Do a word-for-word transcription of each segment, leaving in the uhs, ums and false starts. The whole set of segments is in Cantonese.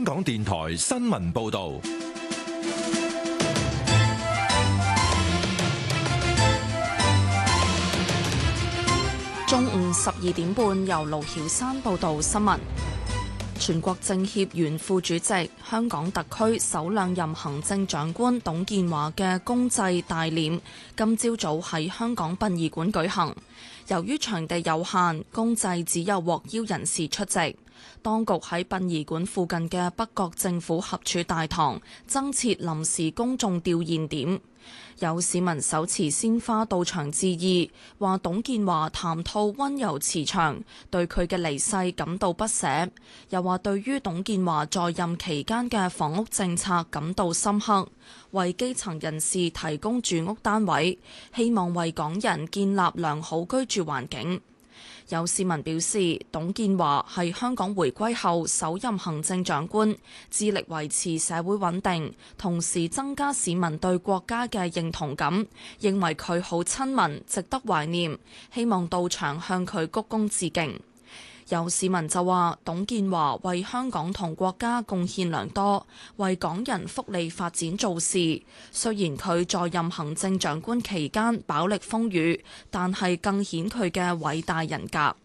香港電台新聞報道。 中午十二點半，由盧曉山報道新聞。全國政協原副主席、香港特區首兩任行政長官董建華嘅公祭大殮今朝早喺香港殯儀館舉行。由於場地有限，公祭只有獲邀人士出席。當局喺殯儀館附近嘅北角政府合署大堂增設臨時公眾吊唁點。有市民手持鮮花到場致意，話董建華談吐溫柔慈祥，對佢嘅離世感到不捨。又話對於董建華在任期間嘅房屋政策感到深刻，為基層人士提供住屋單位，希望為港人建立良好居住環境。有市民表示，董建華係香港回歸後首任行政長官，致力維持社會穩定，同時增加市民對國家嘅認同感，認為佢好親民，值得懷念，希望到場向佢鞠躬致敬。有市民就話，董建華為香港同國家貢獻良多，為港人福利發展做事。雖然佢在任行政長官期間飽歷風雨，但係更顯佢嘅偉大人格。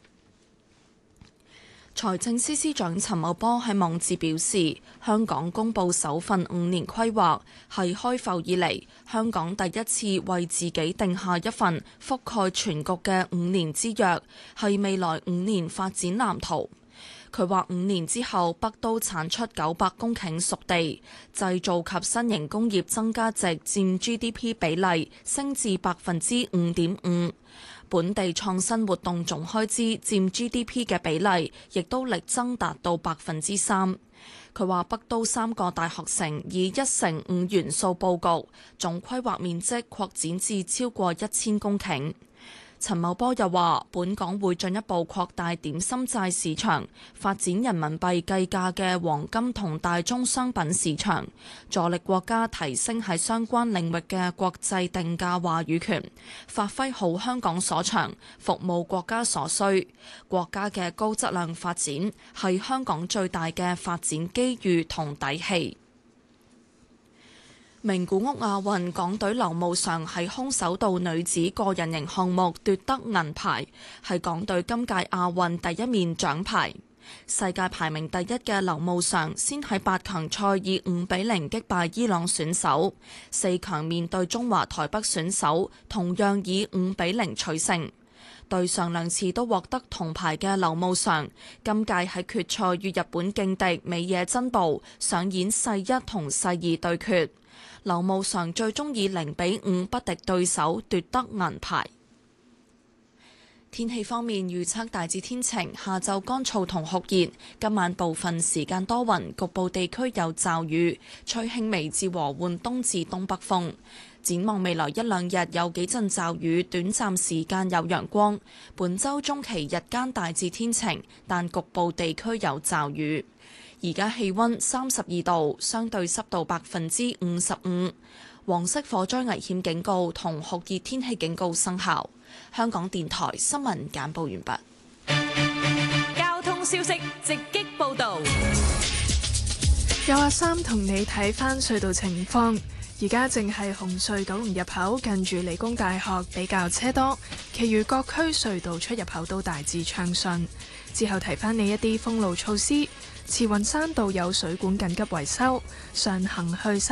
財政司司長陳茂波喺網誌表示，香港公布首份五年規劃，係開埠以嚟香港第一次為自己定下一份覆蓋全局嘅五年之約，係未來五年發展藍圖。佢話五年之後，北都產出九百公頃熟地，製造及新型工業增加值佔 G D P 比例升至百分之五點五。本地創新活動總開支佔 G D P 嘅比例，亦都力爭達到百分之三。佢話北都三個大學城以一乘五元素佈局，總規劃面積擴展至超過一千公頃。陳茂波又話，本港會進一步擴大點心債市場，發展人民幣計價嘅黃金同大宗商品市場，助力國家提升喺相關領域嘅國際定價話語權，發揮好香港所長，服務國家所需。國家嘅高質量發展係香港最大嘅發展機遇同底氣。名古屋亞運，港隊劉慕裳喺空手道女子個人型項目奪得銀牌，係港隊今屆亞運第一面獎牌。世界排名第一嘅劉慕裳先喺八強賽以五比零擊敗伊朗選手，四強面對中華台北選手，同樣以五比零取勝。對上兩次都獲得銅牌嘅劉慕裳，今屆喺決賽與日本勁敵美野真步上演世一同世二對決。劉慕裳最終以零比五不敵對手，奪得銀牌。天氣方面預測大致天晴，下晝乾燥同酷熱，今晚部分時間多雲，局部地區有驟雨，吹輕微至和緩東至東北風。展望未來一兩日有幾陣驟雨，短暫時間有陽光。本週中期日間大致天晴，但局部地區有驟雨。而家氣溫三十二度，相對濕度百分之五十五，黃色火災危險警告同酷熱天氣警告生效。香港電台新聞簡報完畢。 交通消息直擊報導， 有阿三同你睇返隧道情況。而家淨係紅隧九龍入口近住理工大學比較車多，其餘各區隧道出入口都大致暢順。之後提返你一啲封路措施，慈雲山道有水管緊急維修，上行去